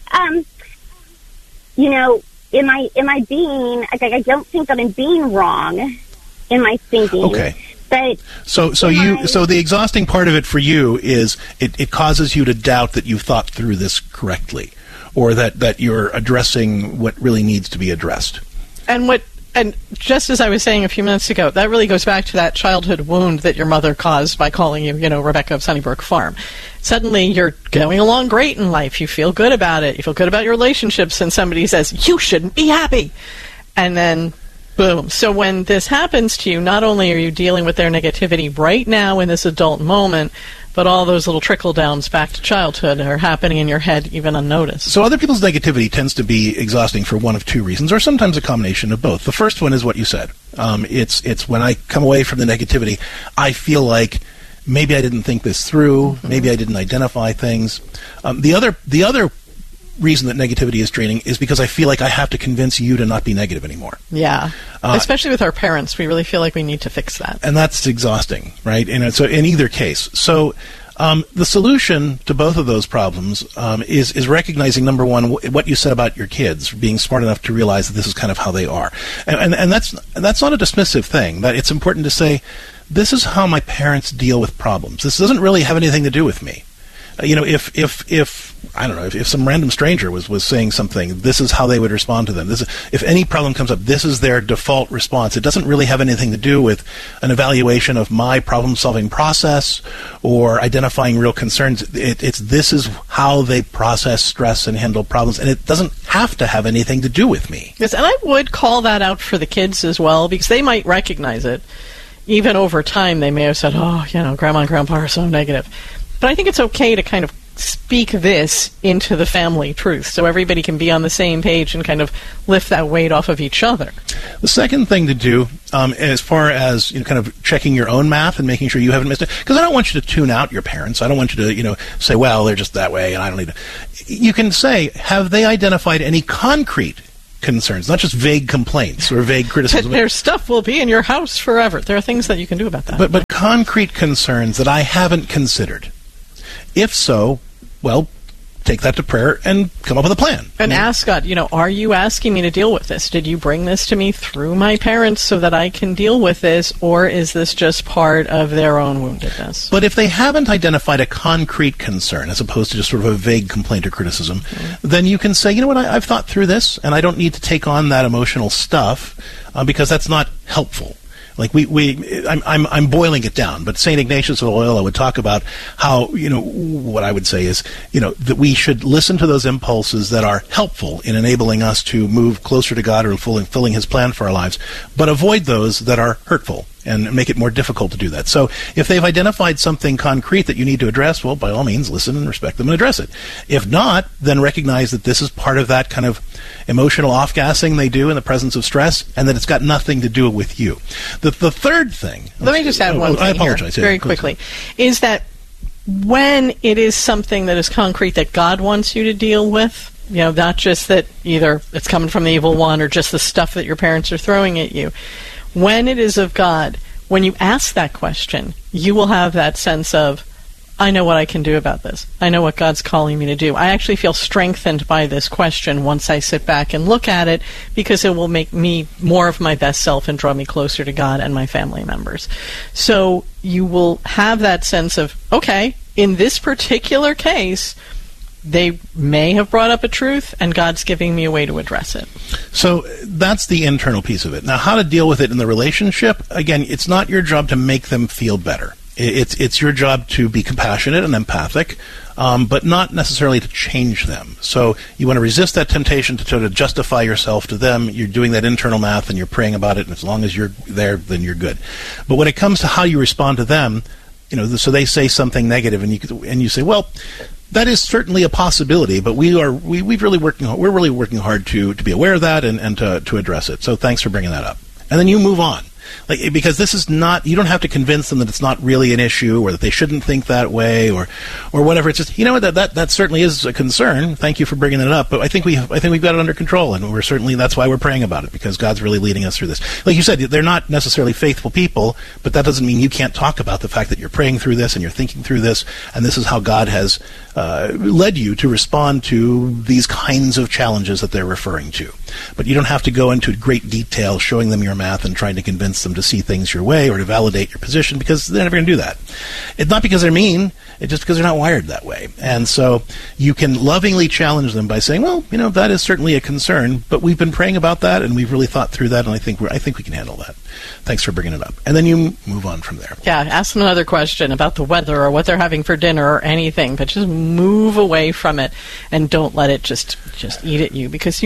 [SPEAKER 20] am I being? I don't think that I'm being wrong in my thinking.
[SPEAKER 6] Okay.
[SPEAKER 20] But
[SPEAKER 6] so the exhausting part of it for you is it causes you to doubt that you've thought through this correctly, or that you're addressing what really needs to be addressed.
[SPEAKER 7] And just as I was saying a few minutes ago, that really goes back to that childhood wound that your mother caused by calling you, Rebecca of Sunnybrook Farm. Suddenly you're going along great in life. You feel good about it. You feel good about your relationships, and somebody says, you shouldn't be happy. And then, boom. So when this happens to you, not only are you dealing with their negativity right now in this adult moment, but all those little trickle-downs back to childhood are happening in your head even unnoticed.
[SPEAKER 6] So other people's negativity tends to be exhausting for one of two reasons, or sometimes a combination of both. The first one is what you said. It's when I come away from the negativity, I feel like maybe I didn't think this through, maybe I didn't identify things. The other reason that negativity is draining is because I feel like I have to convince you to not be negative anymore.
[SPEAKER 7] Yeah. Especially with our parents, we really feel like we need to fix that.
[SPEAKER 6] And that's exhausting, right? And so in either case. So the solution to both of those problems is recognizing, number one, what you said about your kids, being smart enough to realize that this is kind of how they are. And that's not a dismissive thing. That it's important to say, this is how my parents deal with problems. This doesn't really have anything to do with me. If I don't know, if some random stranger was saying something, this is how they would respond to them. If any problem comes up, this is their default response. It doesn't really have anything to do with an evaluation of my problem-solving process or identifying real concerns. This is how they process stress and handle problems, and it doesn't have to have anything to do with me.
[SPEAKER 7] Yes, and I would call that out for the kids as well, because they might recognize it. Even over time, they may have said, Grandma and Grandpa are so negative. But I think it's okay to kind of speak this into the family truth so everybody can be on the same page and kind of lift that weight off of each other.
[SPEAKER 6] The second thing to do, as far as kind of checking your own math and making sure you haven't missed it, because I don't want you to tune out your parents. I don't want you to say, well, they're just that way and I don't need to. You can say, have they identified any concrete concerns, not just vague complaints or vague criticism?
[SPEAKER 7] Their stuff will be in your house forever. There are things that you can do about that.
[SPEAKER 6] But concrete concerns that I haven't considered. If so, well, take that to prayer and come up with a plan.
[SPEAKER 7] And ask God, are you asking me to deal with this? Did you bring this to me through my parents so that I can deal with this, or is this just part of their own woundedness?
[SPEAKER 6] But if they haven't identified a concrete concern, as opposed to just sort of a vague complaint or criticism, then you can say, you know what, I've thought through this, and I don't need to take on that emotional stuff because that's not helpful. Like I'm boiling it down, but St. Ignatius of Loyola would talk about how, what I would say is, that we should listen to those impulses that are helpful in enabling us to move closer to God or fulfilling His plan for our lives, but avoid those that are hurtful and make it more difficult to do that. So if they've identified something concrete that you need to address, well, by all means, listen and respect them and address it. If not, then recognize that this is part of that kind of emotional off-gassing they do in the presence of stress, and that it's got nothing to do with you. The third thing...
[SPEAKER 7] Let me just add one thing
[SPEAKER 6] I apologize.
[SPEAKER 7] Here, very quickly, is that when it is something that is concrete that God wants you to deal with, not just that either it's coming from the evil one or just the stuff that your parents are throwing at you, when it is of God, when you ask that question, you will have that sense of, I know what I can do about this. I know what God's calling me to do. I actually feel strengthened by this question once I sit back and look at it, because it will make me more of my best self and draw me closer to God and my family members. So you will have that sense of, okay, in this particular case, they may have brought up a truth, and God's giving me a way to address it.
[SPEAKER 6] So that's the internal piece of it. Now, how to deal with it in the relationship, again, it's not your job to make them feel better. It's your job to be compassionate and empathic, but not necessarily to change them. So you want to resist that temptation to try to justify yourself to them. You're doing that internal math, and you're praying about it, and as long as you're there, then you're good. But when it comes to how you respond to them, so they say something negative, and you say, well, that is certainly a possibility, but we're really working hard to be aware of that and to address it. So thanks for bringing that up. And then you move on. Because this is not, you don't have to convince them that it's not really an issue, or that they shouldn't think that way, or whatever. It's just, that certainly is a concern. Thank you for bringing it up, but I think we've got it under control, and that's why we're praying about it, because God's really leading us through this. Like you said, they're not necessarily faithful people, but that doesn't mean you can't talk about the fact that you're praying through this and you're thinking through this, and this is how God has led you to respond to these kinds of challenges that they're referring to. But you don't have to go into great detail showing them your math and trying to convince them to see things your way or to validate your position, because they're never going to do that. It's not because they're mean, it's just because they're not wired that way. And so you can lovingly challenge them by saying, well, that is certainly a concern, but we've been praying about that and we've really thought through that, and I think we can handle that. Thanks for bringing it up. And then you move on from there.
[SPEAKER 7] Yeah, ask them another question about the weather or what they're having for dinner or anything, but just move away from it and don't let it just eat at you, because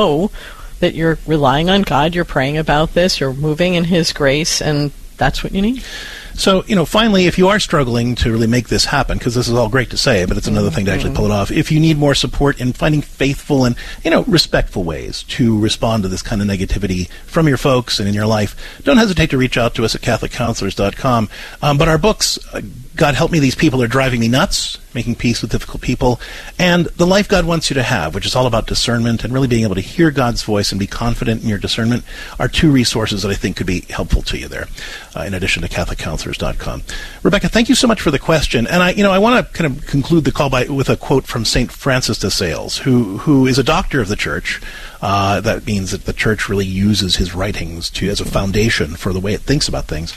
[SPEAKER 7] that you're relying on God, you're praying about this, you're moving in His grace, and that's what you need.
[SPEAKER 6] So, finally, if you are struggling to really make this happen, because this is all great to say, but it's another thing to actually pull it off, if you need more support in finding faithful and, respectful ways to respond to this kind of negativity from your folks and in your life, don't hesitate to reach out to us at CatholicCounselors.com. But our books, God Help Me, These People Are Driving Me Nuts, Making Peace with Difficult People, and The Life God Wants You to Have, which is all about discernment and really being able to hear God's voice and be confident in your discernment, are two resources that I think could be helpful to you there, in addition to CatholicCounselors.com. Rebecca, thank you so much for the question. And I want to kind of conclude the call with a quote from St. Francis de Sales, who is a doctor of the Church. That means that the Church really uses his writings as a foundation for the way it thinks about things.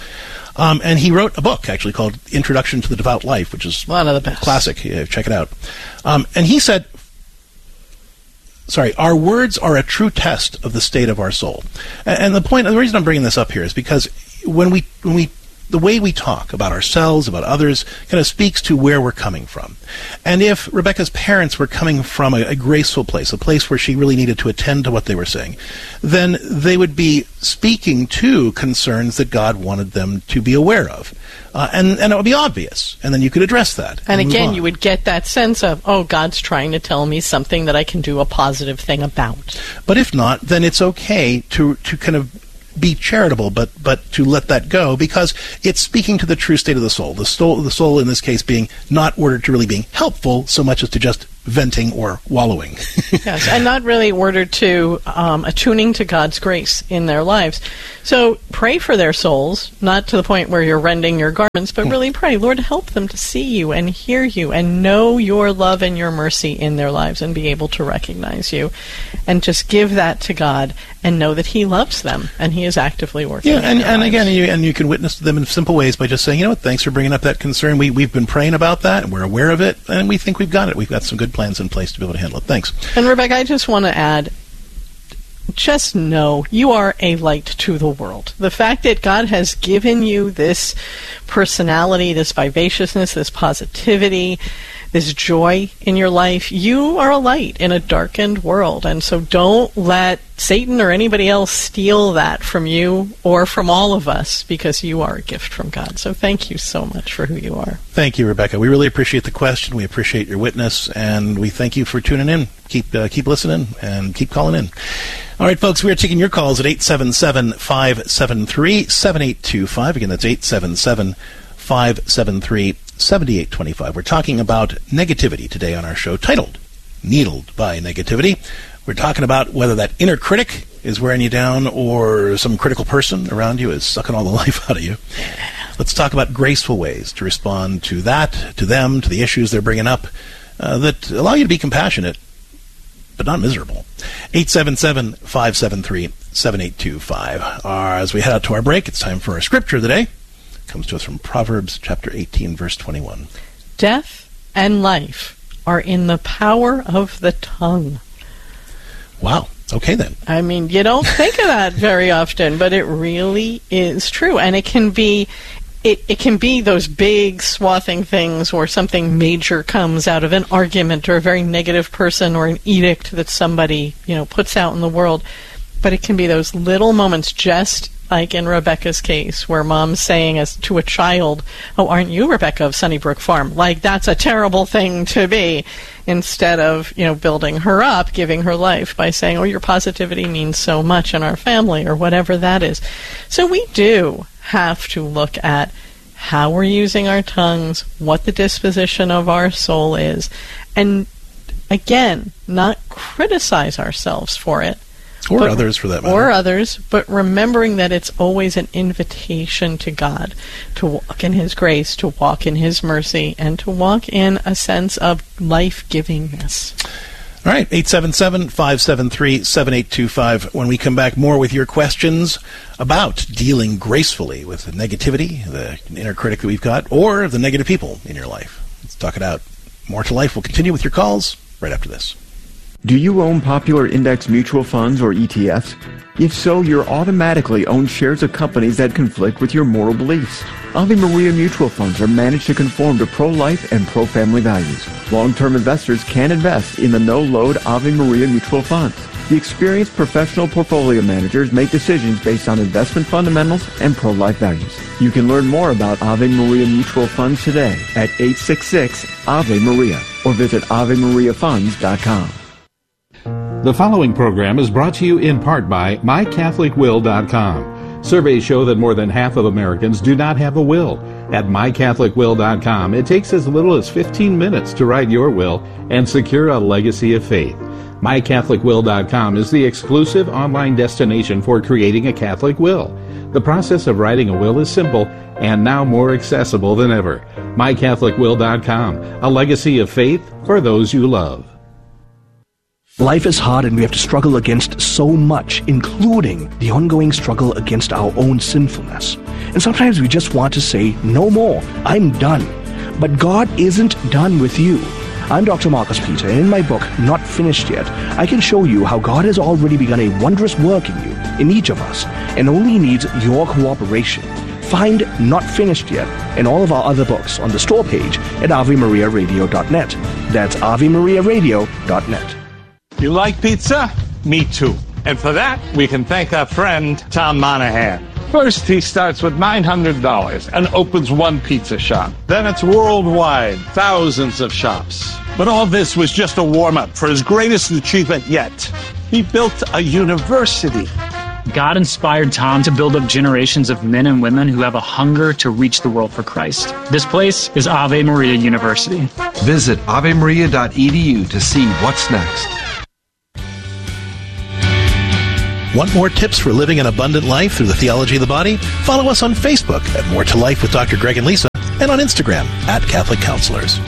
[SPEAKER 6] And he wrote a book, actually, called Introduction to the Devout Life, which is
[SPEAKER 7] one of the best.
[SPEAKER 6] Classic. Yeah, check it out. And he said, our words are a true test of the state of our soul. And the reason I'm bringing this up here is because when we the way we talk about ourselves, about others, kind of speaks to where we're coming from. And if Rebecca's parents were coming from a graceful place, a place where she really needed to attend to what they were saying, then they would be speaking to concerns that God wanted them to be aware of. And it would be obvious, and then you could address that.
[SPEAKER 7] And again, you would get that sense of, oh, God's trying to tell me something that I can do a positive thing about.
[SPEAKER 6] But if not, then it's okay to kind of be charitable, but to let that go, because it's speaking to the true state of the soul. The soul in this case being not ordered to really being helpful so much as to just venting or wallowing.
[SPEAKER 7] Yes, and not really ordered to attuning to God's grace in their lives. So pray for their souls, not to the point where you're rending your garments, but really pray, Lord, help them to see you and hear you and know your love and your mercy in their lives and be able to recognize you. And just give that to God and know that He loves them and He is actively working.
[SPEAKER 6] Yeah, and again, you can witness to them in simple ways by just saying, you know what, thanks for bringing up that concern. We've been praying about that, and we're aware of it, and we think we've got it. We've got some good plans in place to be able to handle it. Thanks.
[SPEAKER 7] And Rebecca, I just want to add, just know you are a light to the world. The fact that God has given you this personality, this vivaciousness, this positivity, this joy in your life, you are a light in a darkened world. And so don't let Satan or anybody else steal that from you or from all of us, because you are a gift from God. So thank you so much for who you are.
[SPEAKER 6] Thank you, Rebecca. We really appreciate the question. We appreciate your witness, and we thank you for tuning in. Keep listening and keep calling in. All right, folks, we are taking your calls at 877-573-7825. Again, that's 877-573-7825. We're talking about negativity today on our show, titled Needled by Negativity. We're talking about whether that inner critic is wearing you down or some critical person around you is sucking all the life out of you. Let's talk about graceful ways to respond to that, to them, to the issues they're bringing up, that allow you to be compassionate, but not miserable. 877-573-7825. As we head out to our break, it's time for our scripture of the day. It comes to us from Proverbs chapter 18, verse 21.
[SPEAKER 7] Death and life are in the power of the tongue.
[SPEAKER 6] Wow. Okay, then.
[SPEAKER 7] I mean, you don't think of that very often, but it really is true. And it can be it can be those big swathing things where something major comes out of an argument or a very negative person or an edict that somebody, puts out in the world. But it can be those little moments, just like in Rebecca's case, where mom's saying to a child, oh, aren't you Rebecca of Sunnybrook Farm? Like, that's a terrible thing to be, instead of, building her up, giving her life by saying, oh, your positivity means so much in our family, or whatever that is. So we do have to look at how we're using our tongues, what the disposition of our soul is, and again, not criticize ourselves for it.
[SPEAKER 6] Or others, for that matter.
[SPEAKER 7] Or others, but remembering that it's always an invitation to God to walk in His grace, to walk in His mercy, and to walk in a sense of life-givingness.
[SPEAKER 6] All right, 877-573-7825. When we come back, more with your questions about dealing gracefully with the negativity, the inner critic that we've got, or the negative people in your life. Let's talk it out. More to Life will continue with your calls right after this.
[SPEAKER 5] Do you own popular index mutual funds or ETFs? If so, you're automatically own shares of companies that conflict with your moral beliefs. Ave Maria mutual funds are managed to conform to pro-life and pro-family values. Long-term investors can invest in the no-load Ave Maria mutual funds. The experienced professional portfolio managers make decisions based on investment fundamentals and pro-life values. You can learn more about Ave Maria mutual funds today at 866-AVE-MARIA or visit AveMariaFunds.com.
[SPEAKER 21] The following program is brought to you in part by MyCatholicWill.com. Surveys show that more than half of Americans do not have a will. At MyCatholicWill.com, it takes as little as 15 minutes to write your will and secure a legacy of faith. MyCatholicWill.com is the exclusive online destination for creating a Catholic will. The process of writing a will is simple and now more accessible than ever. MyCatholicWill.com, a legacy of faith for those you love.
[SPEAKER 22] Life is hard and we have to struggle against so much, including the ongoing struggle against our own sinfulness. And sometimes we just want to say, no more, I'm done. But God isn't done with you. I'm Dr. Marcus Peter, and in my book, Not Finished Yet, I can show you how God has already begun a wondrous work in you, in each of us, and only needs your cooperation. Find Not Finished Yet and all of our other books on the store page at AveMariaRadio.net. That's AveMariaRadio.net.
[SPEAKER 10] You like pizza? Me too. And for that, we can thank our friend Tom Monahan. First, he starts with $900 and opens one pizza shop. Then it's worldwide, thousands of shops. But all this was just a warm-up for his greatest achievement yet. He built a university.
[SPEAKER 11] God inspired Tom to build up generations of men and women who have a hunger to reach the world for Christ. This place is Ave Maria University.
[SPEAKER 12] Visit avemaria.edu to see what's next.
[SPEAKER 6] Want more tips for living an abundant life through the theology of the body? Follow us on Facebook at More to Life with Dr. Greg and Lisa, and on Instagram at Catholic Counselors.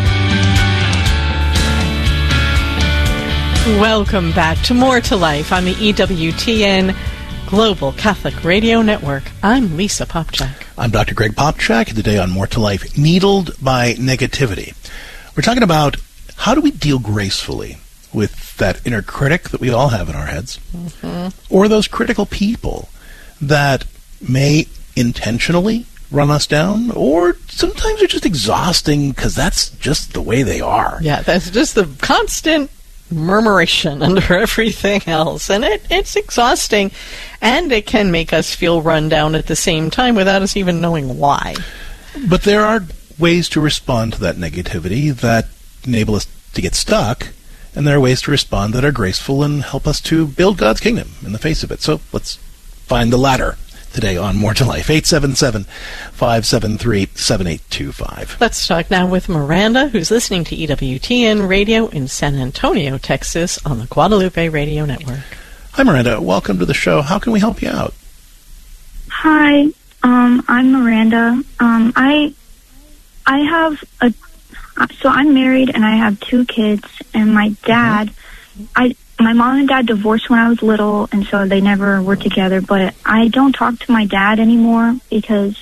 [SPEAKER 7] Welcome back to More to Life on the EWTN Global Catholic Radio Network. I'm Lisa Popchak.
[SPEAKER 6] I'm Dr. Greg Popchak, and today on More to Life, Needled by Negativity. We're talking about how do we deal gracefully with that inner critic that we all have in our heads, or those critical people that may intentionally run us down, or sometimes they're just exhausting because that's just the way they are.
[SPEAKER 7] Yeah, that's just the constant murmuration under everything else, and it's exhausting, and it can make us feel run down at the same time without us even knowing why.
[SPEAKER 6] But there are ways to respond to that negativity that enable us to get stuck, and there are ways to respond that are graceful and help us to build God's kingdom in the face of it. So let's find the latter today on More to Life. 877-573-7825.
[SPEAKER 7] Let's talk now with Miranda, who's listening to EWTN Radio in San Antonio, Texas, on the Guadalupe Radio Network.
[SPEAKER 6] Hi, Miranda. Welcome to the show. How can we help you out?
[SPEAKER 1] Hi, I'm Miranda. I have so I'm married and I have 2 kids, and my dad, my mom and dad divorced when I was little, and so they never were together, but I don't talk to my dad anymore because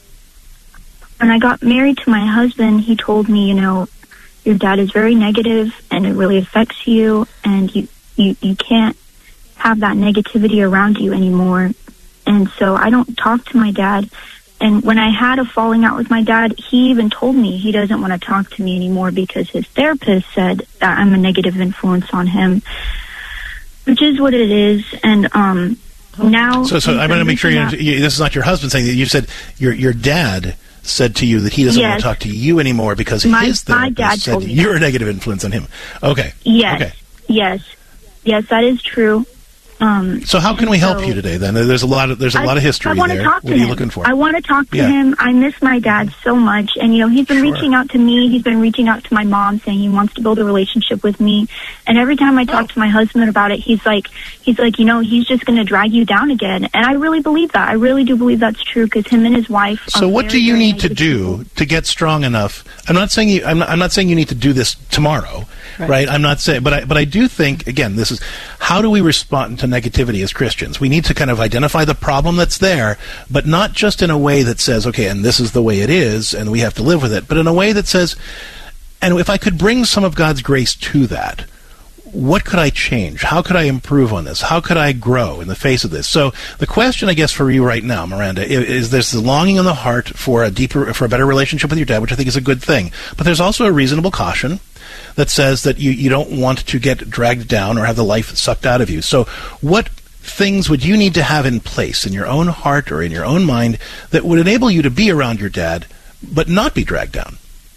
[SPEAKER 1] when I got married to my husband, he told me, you know, your dad is very negative and it really affects you, and you can't have that negativity around you anymore. And so I don't talk to my dad. And when I had a falling out with my dad, he even told me he doesn't want to talk to me anymore because his therapist said that I'm a negative influence on him, which is what it is. And now... So
[SPEAKER 6] I'm going to make sure this is not your husband saying that. You said your dad said to you that he doesn't want to talk to you anymore because his therapist said you're a negative influence on him. Okay.
[SPEAKER 1] Yes.
[SPEAKER 6] Okay.
[SPEAKER 1] Yes, that is true.
[SPEAKER 6] So how can we help you today? Then there's a lot of history there. What are you looking for?
[SPEAKER 1] I want to talk to him. I miss my dad so much, and he's been reaching out to me. He's been reaching out to my mom, saying he wants to build a relationship with me. And every time I talk to my husband about it, he's like, he's just going to drag you down again. And I really believe that. I really do believe that's true because him and his wife.
[SPEAKER 6] So what do you need to do to get strong enough? I'm not saying you need to do this tomorrow, right? I'm not saying, but I do think again, this is how do we respond to negativity as Christians? We need to kind of identify the problem that's there, but not just in a way that says, okay, and this is the way it is, and we have to live with it, but in a way that says, and if I could bring some of God's grace to that, what could I change? How could I improve on this? How could I grow in the face of this? So the question, I guess, for you right now, Miranda, is there's the longing in the heart for a better relationship with your dad, which I think is a good thing, but there's also a reasonable caution that says that you don't want to get dragged down or have the life sucked out of you. So what things would you need to have in place in your own heart or in your own mind that would enable you to be around your dad but not be dragged down?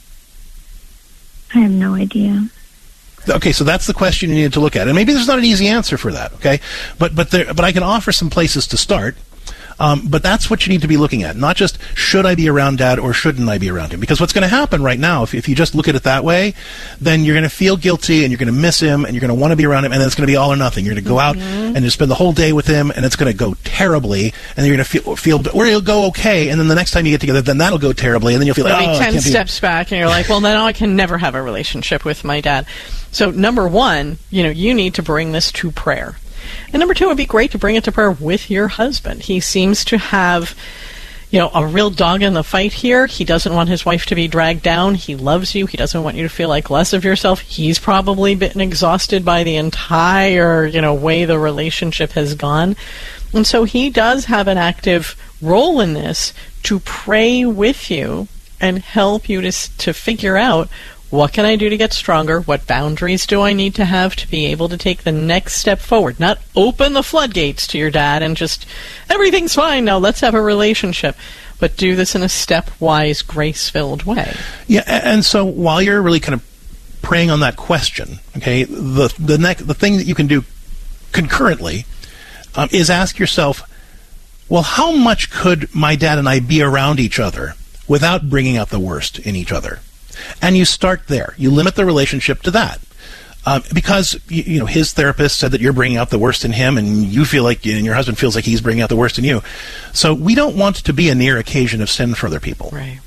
[SPEAKER 1] I have no idea.
[SPEAKER 6] Okay, so that's the question you need to look at. And maybe there's not an easy answer for that, okay? But I can offer some places to start. But that's what you need to be looking at, not just should I be around Dad or shouldn't I be around him? Because what's going to happen right now, if you just look at it that way, then you're going to feel guilty and you're going to miss him and you're going to want to be around him, and then it's going to be all or nothing. You're going to go out and just spend the whole day with him, and it's going to go terribly, and then you're going to feel or you'll go okay, and then the next time you get together, then that'll go terribly, and then you'll feel like,
[SPEAKER 7] 10 steps back, and you're like, well, now I can never have a relationship with my dad. So number one, you need to bring this to prayer. And number two, it would be great to bring it to prayer with your husband. He seems to have, a real dog in the fight here. He doesn't want his wife to be dragged down. He loves you. He doesn't want you to feel like less of yourself. He's probably been exhausted by the entire, way the relationship has gone. And so he does have an active role in this to pray with you and help you to figure out, what can I do to get stronger? What boundaries do I need to have to be able to take the next step forward? Not open the floodgates to your dad and just, everything's fine now, let's have a relationship. But do this in a stepwise, grace-filled way.
[SPEAKER 6] Yeah, and so while you're really kind of praying on that question, okay, the thing that you can do concurrently is ask yourself, well, how much could my dad and I be around each other without bringing out the worst in each other? And you start there. You limit the relationship to that. Because you know, his therapist said that you're bringing out the worst in him, and you feel like, and your husband feels like he's bringing out the worst in you. So we don't want to be a near occasion of sin for other people.
[SPEAKER 7] Right.